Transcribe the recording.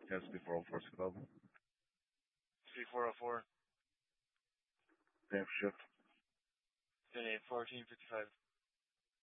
Yes, before all force available. C404. Damn shift. 10-8, 1455.